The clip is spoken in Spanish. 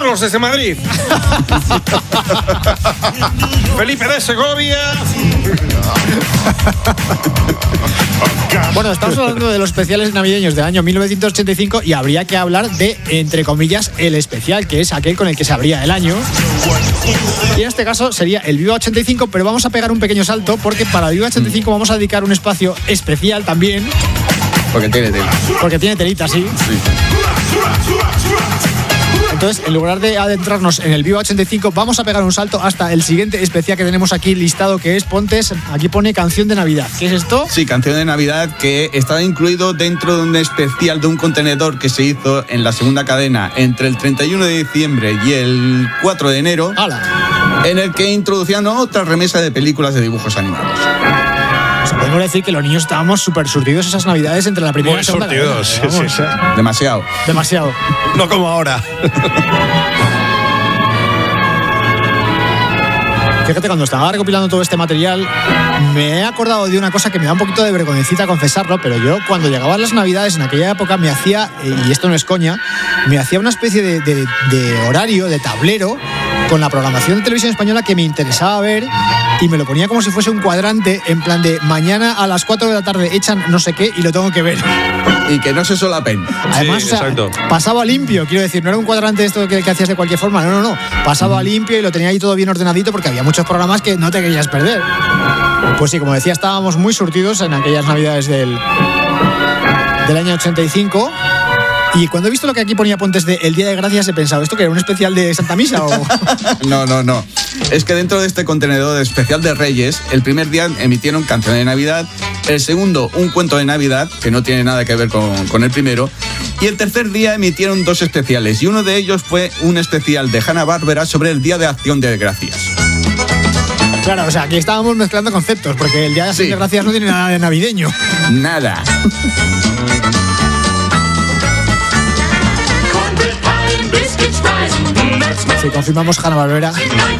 Carlos desde Madrid. Felipe de Segovia. Bueno, estamos hablando de los especiales navideños del año 1985 y habría que hablar de, entre comillas, el especial, que es aquel con el que se abría el año. Y en este caso sería el Viva 85, pero vamos a pegar un pequeño salto porque para el Viva 85 vamos a dedicar un espacio especial también. Porque tiene tela. Porque tiene telita, sí. Entonces, en lugar de adentrarnos en el Viva 85, vamos a pegar un salto hasta el siguiente especial que tenemos aquí listado, que es Pontes. Aquí pone Canción de Navidad. ¿Qué es esto? Sí, Canción de Navidad, que estaba incluido dentro de un especial de un contenedor que se hizo en la segunda cadena entre el 31 de diciembre y el 4 de enero. ¡Hala! En el que introducían otra remesa de películas de dibujos animados. O sea, podemos decir que los niños estábamos súper surtidos esas navidades entre la primera y la segunda. Surtidos, sí. Demasiado. Demasiado. No como ahora. Fíjate, cuando estaba recopilando todo este material, me he acordado de una cosa que me da un poquito de vergüencita confesarlo, pero yo cuando llegaban las navidades en aquella época me hacía, y esto no es coña, me hacía una especie de horario, de tablero, con la programación de televisión española que me interesaba ver, y me lo ponía como si fuese un cuadrante, en plan de mañana a las 4 de la tarde echan no sé qué y lo tengo que ver. Y que no se solapen. Además, Sí, exacto. Pasaba limpio, quiero decir, no era un cuadrante esto que hacías de cualquier forma, no. Pasaba limpio y lo tenía ahí todo bien ordenadito porque había muchos programas que no te querías perder. Pues sí, como decía, estábamos muy surtidos en aquellas navidades del año 85. Y cuando he visto lo que aquí ponía Pontes de El Día de Gracias, he pensado, ¿esto que era un especial de Santa Misa o...? No. Es que dentro de este contenedor especial de Reyes, el primer día emitieron Canción de Navidad, el segundo un cuento de Navidad, que no tiene nada que ver con el primero, y el tercer día emitieron dos especiales, y uno de ellos fue un especial de Hanna-Barbera sobre el Día de Acción de Gracias. Claro, o sea, aquí estábamos mezclando conceptos, porque el Día de Acción de Gracias no tiene nada de navideño. Nada. Si confirmamos Hanna-Barbera.